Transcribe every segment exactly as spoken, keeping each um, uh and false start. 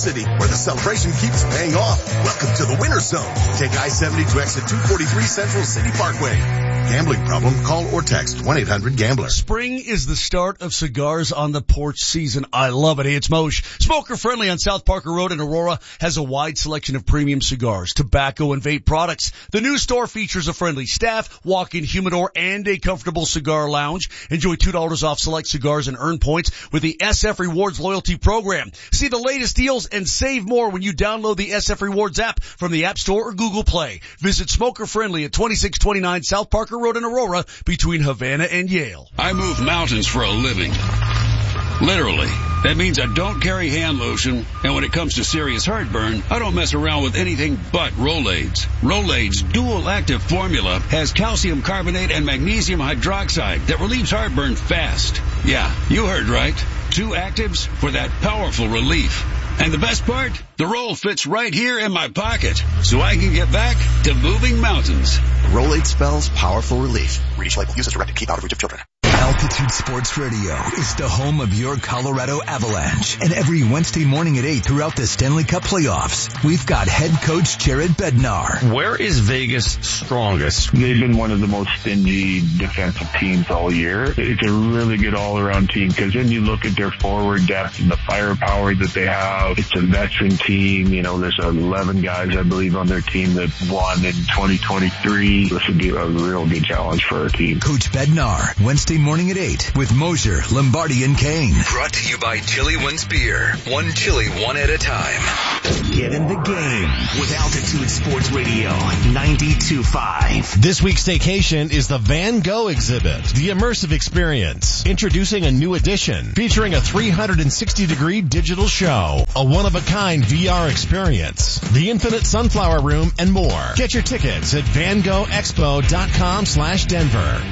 City, where the celebration keeps paying off. Welcome to the Winter Zone. Take I seventy to exit two forty-three Central City Parkway. Gambling problem? Call or text one eight hundred gambler. Spring is the start of cigars on the porch season. I love it. Hey, it's Moshe. Smoker Friendly on South Parker Road in Aurora has a wide selection of premium cigars, tobacco, and vape products. The new store features a friendly staff, walk-in humidor, and a comfortable cigar lounge. Enjoy two dollars off select cigars and earn points with the S F Rewards loyalty program. See the latest deals and save more when you download the S F Rewards app from the App Store or Google Play. Visit Smoker Friendly at twenty-six twenty-nine South Parker Road in Aurora between Havana and Yale. I move mountains for a living. Literally. That means I don't carry hand lotion, and when it comes to serious heartburn, I don't mess around with anything but Rolaids. Rolaids' dual-active formula has calcium carbonate and magnesium hydroxide that relieves heartburn fast. Yeah, you heard right. Two actives for that powerful relief. And the best part? The roll fits right here in my pocket, so I can get back to moving mountains. Rolade spells powerful relief. Read each label. Use as directed. Keep out of reach of children. Altitude Sports Radio is the home of your Colorado Avalanche. And every Wednesday morning at eight throughout the Stanley Cup playoffs, we've got head coach Jared Bednar. Where is Vegas strongest? They've been one of the most stingy defensive teams all year. It's a really good all-around team because then you look at their forward depth and the firepower that they have. It's a veteran team. You know, there's eleven guys, I believe, on their team that won in twenty twenty-three. This would be a real good challenge for our team. Coach Bednar, Wednesday morning at eight with Mosier, Lombardi, and Kane. Brought to you by Chili One's Beer. One chili, one at a time. Get in the game with Altitude Sports Radio ninety-two point five. This week's staycation is the Van Gogh exhibit, the immersive experience. Introducing a new edition featuring a three hundred sixty degree digital show, a one-of-a-kind V R experience, the Infinite Sunflower Room, and more. Get your tickets at van gogh expo dot com slash Denver.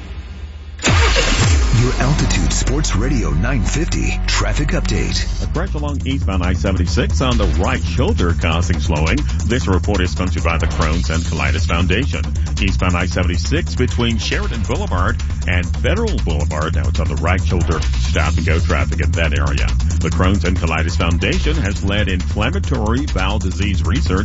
Your Altitude Sports Radio nine fifty traffic update. A crash along eastbound I seventy-six on the right shoulder causing slowing. This report is sponsored by the Crohn's and Colitis Foundation. Eastbound I seventy-six between Sheridan Boulevard and Federal Boulevard. Now it's on the right shoulder. Stop and go traffic in that area. The Crohn's and Colitis Foundation has led inflammatory bowel disease research